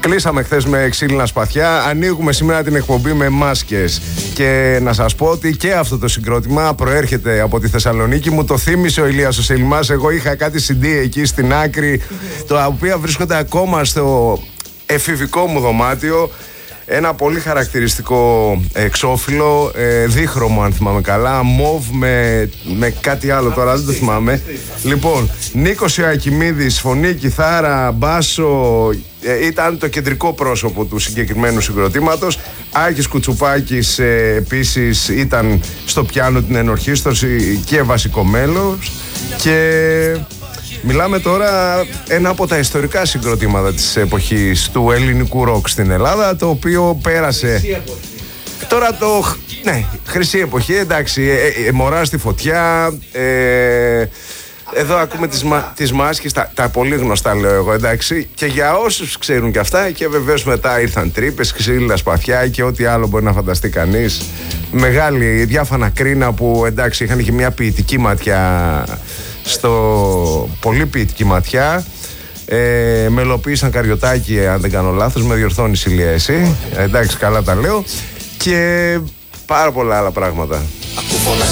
Κλείσαμε χθες με ξύλινα σπαθιά. Ανοίγουμε σήμερα την εκπομπή με μάσκες. Και να σας πω ότι και αυτό το συγκρότημα προέρχεται από τη Θεσσαλονίκη. Μου το θύμισε ο Ηλίας ο Σελιμάς. Εγώ είχα κάτι CD εκεί στην άκρη, τα οποία βρίσκονται ακόμα στο εφηβικό μου δωμάτιο. Ένα πολύ χαρακτηριστικό εξώφυλλο, δίχρωμο αν θυμάμαι καλά, μοβ με κάτι άλλο τώρα, δεν το θυμάμαι. Λοιπόν, Νίκος Ιωακημίδης, φωνή, κιθάρα, μπάσο, ήταν το κεντρικό πρόσωπο του συγκεκριμένου συγκροτήματος. Άκης Κουτσουπάκης επίσης ήταν στο πιάνο την ενορχήστρωση και βασικό μέλος. Και μιλάμε τώρα ένα από τα ιστορικά συγκροτήματα της εποχής του ελληνικού ροκ στην Ελλάδα, το οποίο πέρασε τώρα ναι, χρυσή εποχή, εντάξει, μωρά στη φωτιά, εδώ ακούμε τις μάσκες, τα πολύ γνωστά λέω εγώ, εντάξει, και για όσους ξέρουν και αυτά, και βεβαίως μετά ήρθαν τρύπες, ξύλινα σπαθιά και ό,τι άλλο μπορεί να φανταστεί κανείς. Μεγάλη διάφανα κρίνα που, εντάξει, είχαν και μια ποιητική ματιά, πολύ ποιητική ματιά. Μελοποίησαν Καριωτάκη, αν δεν κάνω λάθος, με διορθώνει Ηλία εσύ, εντάξει, καλά τα λέω, και πάρα πολλά άλλα πράγματα.